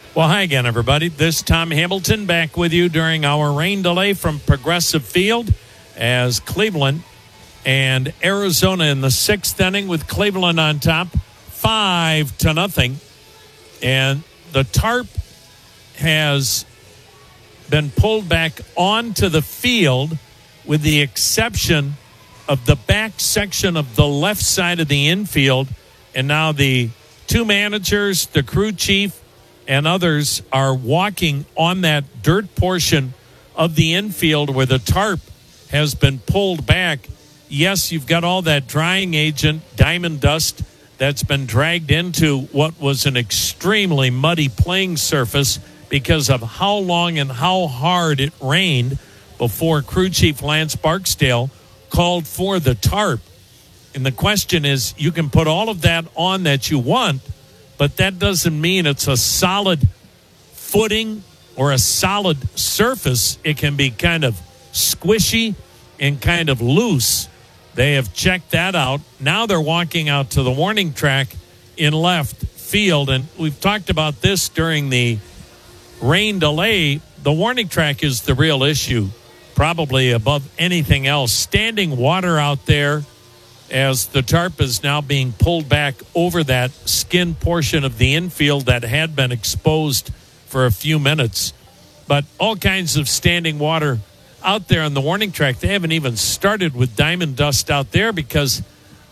Well, hi again, everybody. This is Tom Hamilton back with you during our rain delay from Progressive Field as Cleveland and Arizona in the sixth inning with Cleveland on top, 5-0. And the tarp has been pulled back onto the field with the exception of the back section of the left side of the infield. And now the two managers, the crew chief, and others are walking on that dirt portion of the infield where the tarp has been pulled back. Yes, you've got all that drying agent, diamond dust, that's been dragged into what was an extremely muddy playing surface because of how long and how hard it rained before crew chief Lance Barksdale called for the tarp. And the question is, you can put all of that on that you want, but that doesn't mean it's a solid footing or a solid surface. It can be kind of squishy and kind of loose. They have checked that out. Now they're walking out to the warning track in left field. And we've talked about this during the rain delay. The warning track is the real issue, probably above anything else. Standing water out there as the tarp is now being pulled back over that skin portion of the infield that had been exposed for a few minutes. But all kinds of standing water out there on the warning track. They haven't even started with diamond dust out there because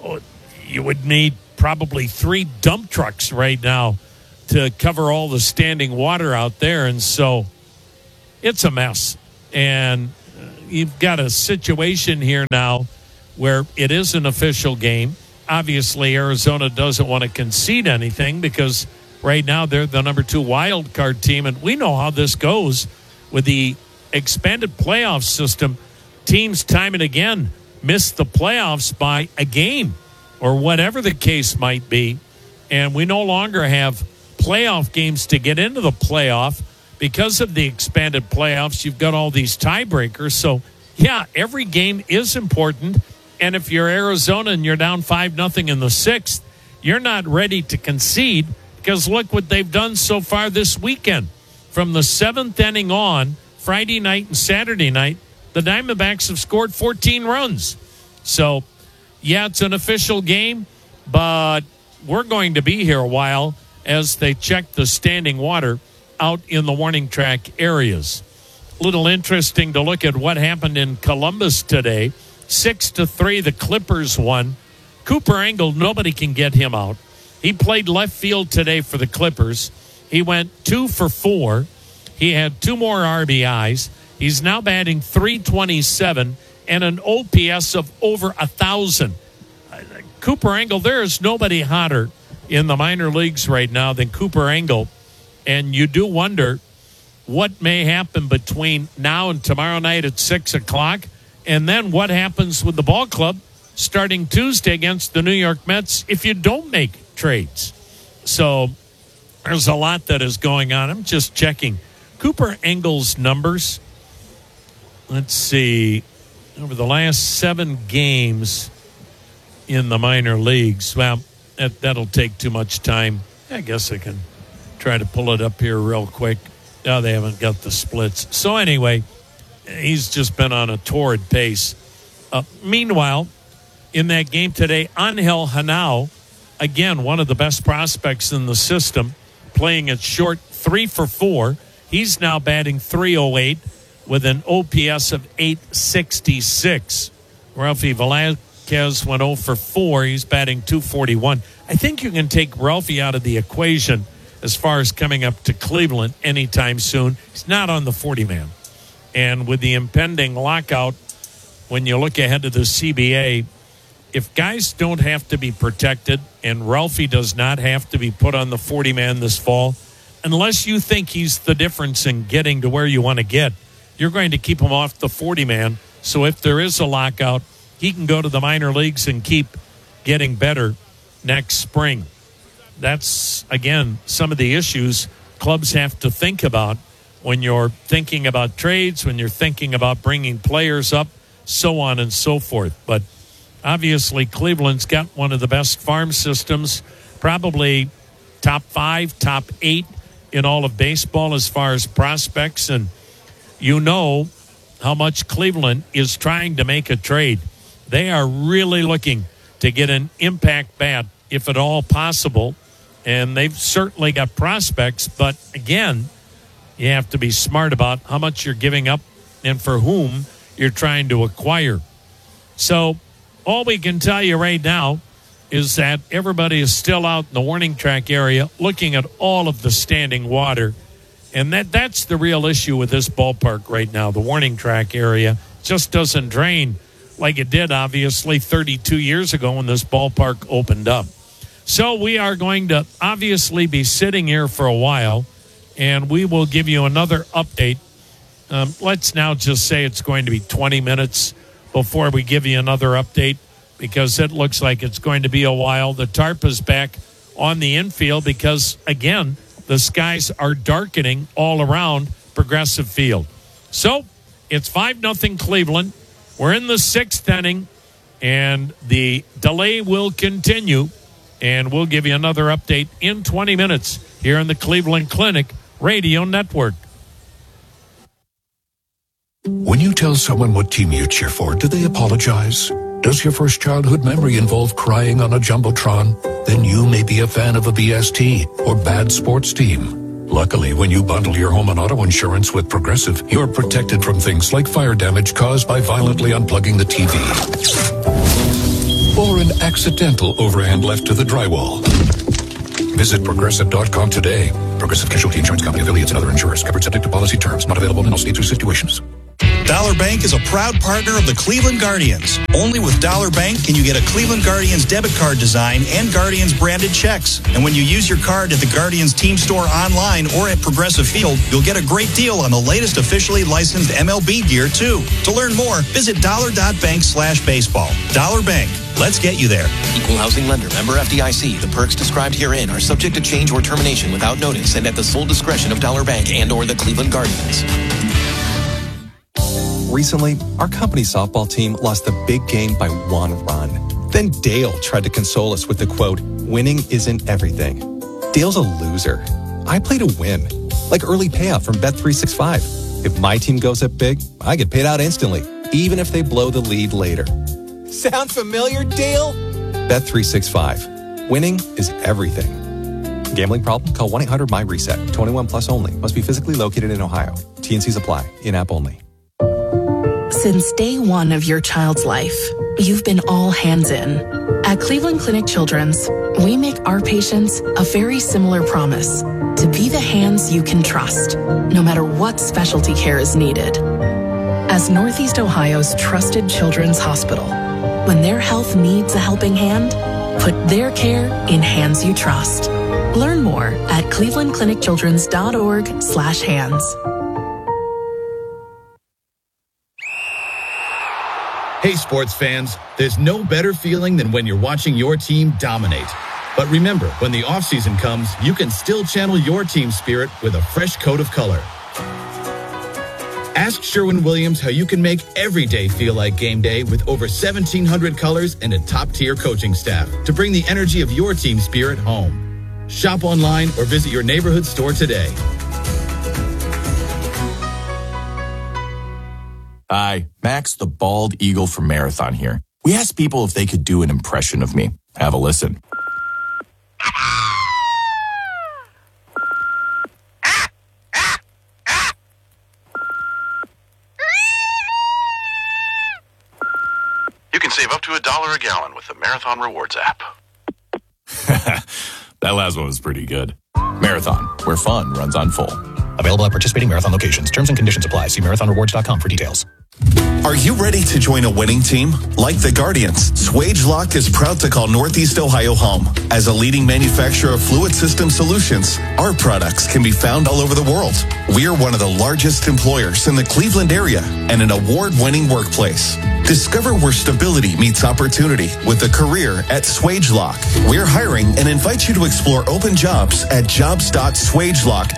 you would need probably 3 dump trucks right now to cover all the standing water out there. And so it's a mess. And you've got a situation here now where it is an official game. Obviously, Arizona doesn't want to concede anything because right now they're the number 2 wild card team. And we know how this goes with the expanded playoff system. Teams time and again miss the playoffs by a game or whatever the case might be. And we no longer have playoff games to get into the playoff because of the expanded playoffs. You've got all these tiebreakers. So, yeah, every game is important. And if you're Arizona and you're down 5-0 in the sixth, you're not ready to concede because look what they've done so far this weekend. From the 7th inning on, Friday night and Saturday night, the Diamondbacks have scored 14 runs. So, yeah, it's an official game, but we're going to be here a while as they check the standing water out in the warning track areas. A little interesting to look at what happened in Columbus today. 6-3, the Clippers won. Cooper Engel, nobody can get him out. He played left field today for the Clippers. He went 2 for 4. He had 2 more RBIs. He's now batting .327 and an OPS of over 1,000. Cooper Engel, there is nobody hotter in the minor leagues right now than Cooper Engel. And you do wonder what may happen between now and tomorrow night at 6 o'clock. And then what happens with the ball club starting Tuesday against the New York Mets if you don't make trades. So there's a lot that is going on. I'm just checking Cooper Engel's numbers. Let's see. Over the last 7 games in the minor leagues. Well, that'll take too much time. I guess I can try to pull it up here real quick. No, they haven't got the splits. So anyway, he's just been on a torrid pace. Meanwhile, in that game today, Angel Hanao, again, one of the best prospects in the system, playing at short, 3 for 4. He's now batting .308 with an OPS of .866. Ralphie Velasquez went 0 for 4. He's batting .241. I think you can take Ralphie out of the equation as far as coming up to Cleveland anytime soon. He's not on the 40-man. And with the impending lockout, when you look ahead to the CBA, if guys don't have to be protected and Ralphie does not have to be put on the 40-man this fall, unless you think he's the difference in getting to where you want to get, you're going to keep him off the 40-man. So if there is a lockout, he can go to the minor leagues and keep getting better next spring. That's, again, some of the issues clubs have to think about when you're thinking about trades, when you're thinking about bringing players up, so on and so forth. But obviously Cleveland's got one of the best farm systems, probably top 5, top 8 in all of baseball as far as prospects, and you know how much Cleveland is trying to make a trade. They are really looking to get an impact bat, if at all possible, and they've certainly got prospects, but again, you have to be smart about how much you're giving up and for whom you're trying to acquire. So all we can tell you right now is that everybody is still out in the warning track area looking at all of the standing water. And that's the real issue with this ballpark right now. The warning track area just doesn't drain like it did, obviously, 32 years ago when this ballpark opened up. So we are going to obviously be sitting here for a while, and we will give you another update. Let's now just say it's going to be 20 minutes before we give you another update, because it looks like it's going to be a while. The tarp is back on the infield because, again, the skies are darkening all around Progressive Field. So it's 5-0 Cleveland. We're in the 6th inning, and the delay will continue, and we'll give you another update in 20 minutes here in the Cleveland Clinic Radio Network. When you tell someone what team you cheer for, do they apologize? Does your first childhood memory involve crying on a Jumbotron? Then you may be a fan of a BST or bad sports team. Luckily, when you bundle your home and auto insurance with Progressive, you're protected from things like fire damage caused by violently unplugging the TV or an accidental overhand left to the drywall. Visit Progressive.com today. Progressive Casualty Insurance Company, affiliates, and other insurers. Covered subject to policy terms. Not available in all states or situations. Dollar Bank is a proud partner of the Cleveland Guardians. Only with Dollar Bank can you get a Cleveland Guardians debit card design and Guardians branded checks. And when you use your card at the Guardians team store online or at Progressive Field, you'll get a great deal on the latest officially licensed MLB gear, too. To learn more, visit dollar.bank/baseball. Dollar Bank. Let's get you there. Equal housing lender. Member FDIC. The perks described herein are subject to change or termination without notice and at the sole discretion of Dollar Bank and or the Cleveland Guardians. Recently, our company softball team lost the big game by 1 run. Then Dale tried to console us with the quote, "Winning isn't everything." Dale's a loser. I play to win, like early payout from Bet365. If my team goes up big, I get paid out instantly, even if they blow the lead later. Sound familiar, Dale? Bet365. Winning is everything. Gambling problem? Call 1-800-MY-RESET. 21 plus only. Must be physically located in Ohio. T&Cs apply. In-app only. Since day one of your child's life, you've been all hands in. At Cleveland Clinic Children's, we make our patients a very similar promise: to be the hands you can trust, no matter what specialty care is needed. As Northeast Ohio's trusted children's hospital, when their health needs a helping hand, put their care in hands you trust. Learn more at clevelandclinicchildrens.org/hands. Hey, sports fans, there's no better feeling than when you're watching your team dominate. But remember, when the offseason comes, you can still channel your team spirit with a fresh coat of color. Ask Sherwin-Williams how you can make every day feel like game day with over 1,700 colors and a top-tier coaching staff to bring the energy of your team spirit home. Shop online or visit your neighborhood store today. Hi, Max the Bald Eagle from Marathon here. We asked people if they could do an impression of me. Have a listen. You can save up to $1 a gallon with the Marathon Rewards app. That last one was pretty good. Marathon, where fun runs on full. Available at participating Marathon locations. Terms and conditions apply. See marathonrewards.com for details. Are you ready to join a winning team? Like the Guardians, Swagelok is proud to call Northeast Ohio home. As a leading manufacturer of fluid system solutions, our products can be found all over the world. We are one of the largest employers in the Cleveland area and an award-winning workplace. Discover where stability meets opportunity with a career at Swagelok. We're hiring and invite you to explore open jobs at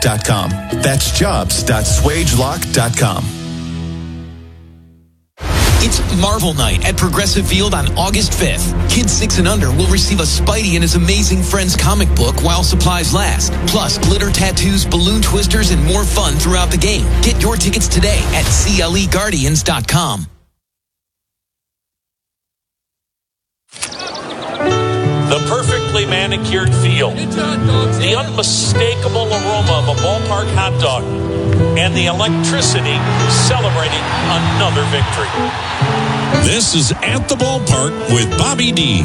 jobs.swagelok.com. That's jobs.swagelok.com. It's Marvel Night at Progressive Field on August 5th. Kids 6 and under will receive a Spidey and His Amazing Friends comic book while supplies last. Plus, glitter tattoos, balloon twisters, and more fun throughout the game. Get your tickets today at CLEGuardians.com. The perfectly manicured field, the unmistakable aroma of a ballpark hot dog, and the electricity celebrating another victory. This is At the Ballpark with Bobby D.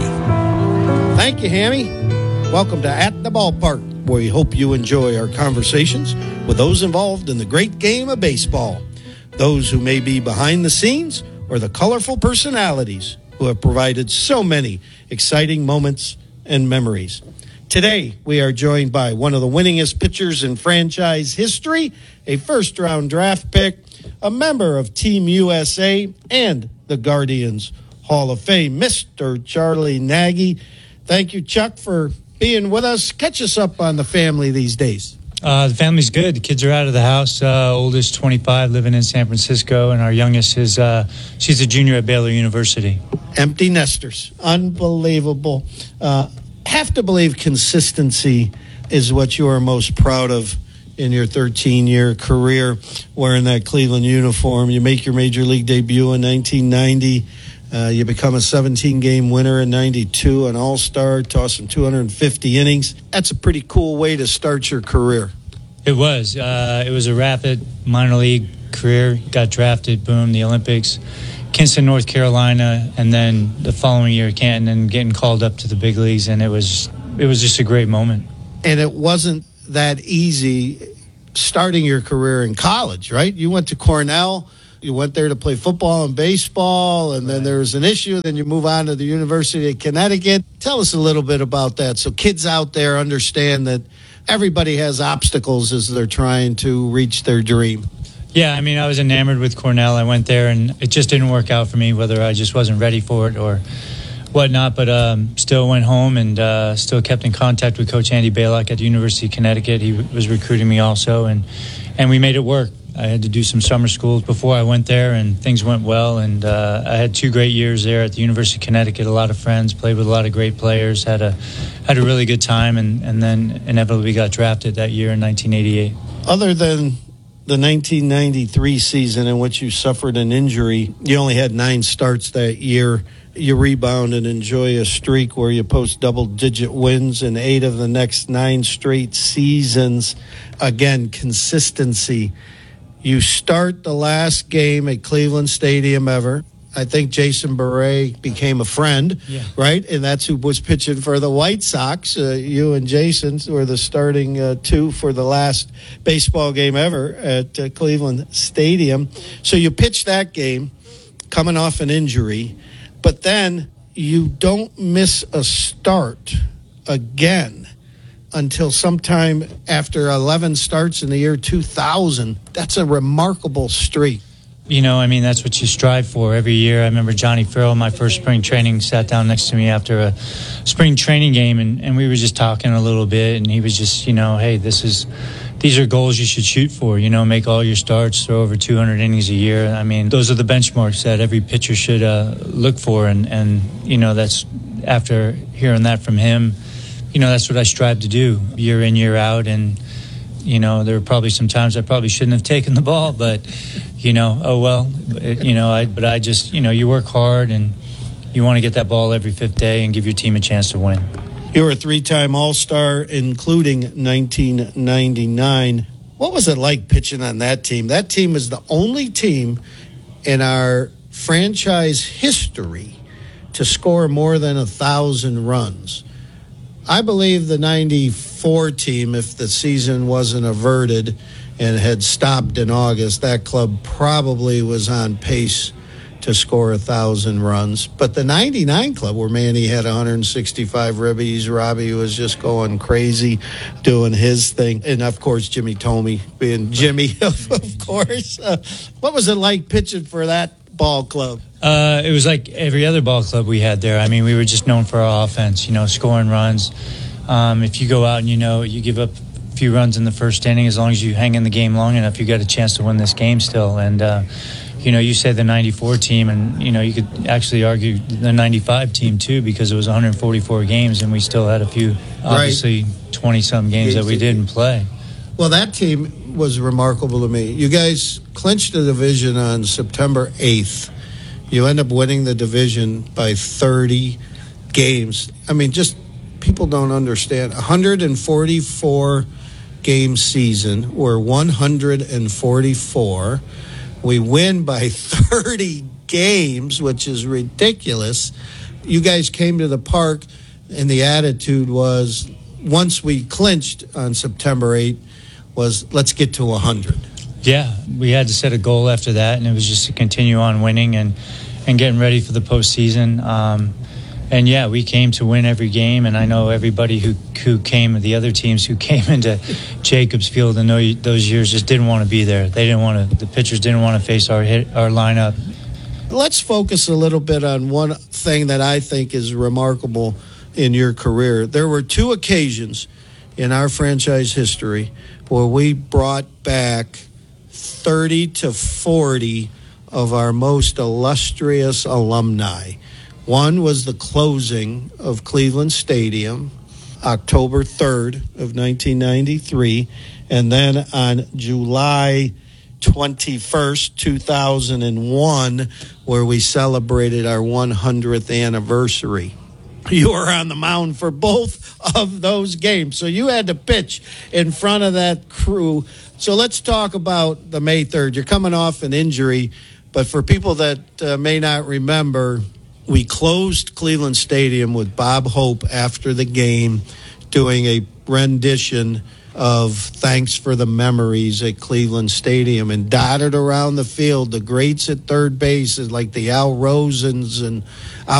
Thank you, Hammy. Welcome to At the Ballpark, where we hope you enjoy our conversations with those involved in the great game of baseball, those who may be behind the scenes or the colorful personalities who have provided so many exciting moments and memories. Today, we are joined by one of the winningest pitchers in franchise history, a first-round draft pick, a member of Team USA, and the Guardians Hall of Fame, Mr. Charlie Nagy. Thank you, Chuck, for being with us. Catch us up on the family these days. The family's good. The kids are out of the house. Oldest 25, living in San Francisco, and our youngest is she's a junior at Baylor University. Empty nesters. Unbelievable. Have to believe consistency is what you are most proud of in your 13-year career wearing that Cleveland uniform. You make your major league debut in 1990. You become a 17-game winner in 92, an all-star, tossing 250 innings. That's a pretty cool way to start your career. It was. It was a rapid minor league career. Got drafted, boom, the Olympics. Kinston, North Carolina, and then the following year, Canton, and getting called up to the big leagues, and it was just a great moment. And it wasn't that easy starting your career in college, right? You went to Cornell. You went there to play football and baseball, and then there was an issue. Then you move on to the University of Connecticut. Tell us a little bit about that so kids out there understand that everybody has obstacles as they're trying to reach their dream. Yeah, I mean, I was enamored with Cornell. I went there, and it just didn't work out for me, whether I just wasn't ready for it or whatnot. But still went home and still kept in contact with Coach Andy Baylock at the University of Connecticut. He was recruiting me also, and we made it work. I had to do some summer schools before I went there, and things went well. And I had 2 great years there at the University of Connecticut. A lot of friends, played with a lot of great players, had a really good time, and then inevitably got drafted that year in 1988. Other than the 1993 season in which you suffered an injury, you only had 9 starts that year. You rebound and enjoy a streak where you post double-digit wins in 8 of the next 9 straight seasons. Again, consistency. You start the last game at Cleveland Stadium ever. I think Jason Beret became a friend, right? And that's who was pitching for the White Sox. You and Jason were the starting 2 for the last baseball game ever at Cleveland Stadium. So you pitched that game coming off an injury, but then you don't miss a start again until sometime after 11 starts in the year 2000. That's a remarkable streak. You know, I mean, that's what you strive for every year. I remember Johnny Farrell, my first spring training, sat down next to me after a spring training game, and we were just talking a little bit, and he was just, you know, hey, these are goals you should shoot for, you know, make all your starts, throw over 200 innings a year. I mean, those are the benchmarks that every pitcher should look for, and you know, that's after hearing that from him, you know, that's what I strive to do year in, year out. And you know, there were probably some times I probably shouldn't have taken the ball, but you know, oh well, but I just, you know, you work hard and you want to get that ball every 5th day and give your team a chance to win. You were a 3-time All-Star, including 1999. What was it like pitching on that team? That team is the only team in our franchise history to score more than 1,000 runs. I believe the 94 team, if the season wasn't averted and had stopped in August, that club probably was on pace to score 1,000 runs. But the 99 club, where Manny had 165 ribbies, Robbie was just going crazy doing his thing. And, of course, Jimmy Thome being Jimmy, of course. What was it like pitching for that ball club? It was like every other ball club we had there. I mean, we were just known for our offense, you know, scoring runs. If you go out and, you know, you give up a few runs in the first inning, as long as you hang in the game long enough, you got a chance to win this game still. And, you said the 94 team, and, you could actually argue the 95 team too, because it was 144 games and we still had a few, obviously 20-some games that we didn't play. Well, that team was remarkable to me. You guys clinched the division on September 8th. You end up winning the division by 30 games. I mean, just people don't understand. 144 game season. We're 144. We win by 30 games, which is ridiculous. You guys came to the park, and the attitude was, once we clinched on September 8th, was let's get to 100. Yeah, we had to set a goal after that, and it was just to continue on winning and getting ready for the postseason. And yeah, we came to win every game, and I know everybody who came, the other teams who came into Jacobs Field in those years just didn't want to be there. The pitchers didn't want to face our lineup. Let's focus a little bit on one thing that I think is remarkable in your career. There were 2 occasions in our franchise history where we brought back 30 to 40 of our most illustrious alumni. One was the closing of Cleveland Stadium, October 3rd of 1993, and then on July 21st, 2001, where we celebrated our 100th anniversary. You were on the mound for both of those games, so you had to pitch in front of that crew. So let's talk about the May 3rd. You're coming off an injury, but for people that may not remember, we closed Cleveland Stadium with Bob Hope after the game doing a rendition of Thanks for the Memories at Cleveland Stadium, and dotted around the field, the greats at third base, like the Al Rosens and